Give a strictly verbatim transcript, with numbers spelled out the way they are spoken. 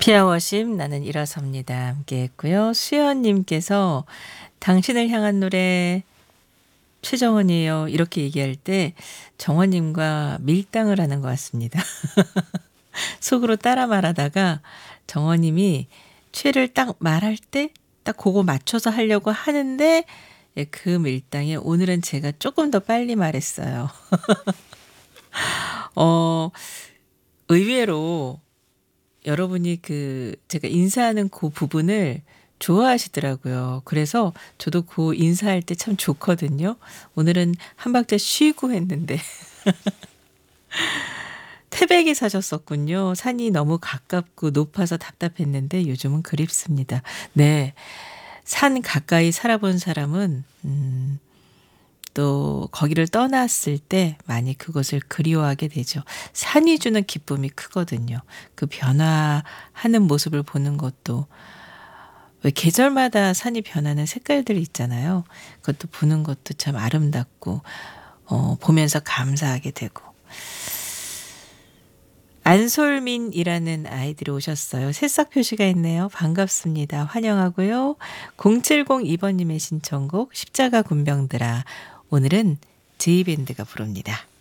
피아워심 나는 일어섭니다. 함께 했고요. 수연님께서 당신을 향한 노래 최정원이에요. 이렇게 얘기할 때 정원님과 밀당을 하는 것 같습니다. 속으로 따라 말하다가 정원님이 최를 딱 말할 때 딱 그거 맞춰서 하려고 하는데 예, 그 밀당에 오늘은 제가 조금 더 빨리 말했어요. 어, 의외로 여러분이 그 제가 인사하는 그 부분을 좋아하시더라고요. 그래서 저도 그 인사할 때 참 좋거든요. 오늘은 한 박자 쉬고 했는데 태백이 사셨었군요. 산이 너무 가깝고 높아서 답답했는데 요즘은 그립습니다. 네. 산 가까이 살아본 사람은 음, 또 거기를 떠났을 때 많이 그것을 그리워하게 되죠. 산이 주는 기쁨이 크거든요. 그 변화하는 모습을 보는 것도 왜 계절마다 산이 변하는 색깔들이 있잖아요. 그것도 보는 것도 참 아름답고 어, 보면서 감사하게 되고. 안솔민이라는 아이들이 오셨어요. 새싹 표시가 있네요. 반갑습니다. 환영하고요. 공칠공이 번님의 신청곡 십자가 군병들아. 오늘은 제이밴드가 부릅니다.